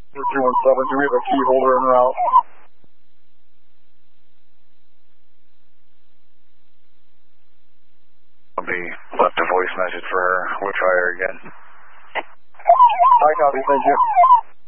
317, do we have a key holder en route? I'll be left a voice message for her. We'll try her again. I copy, thank you.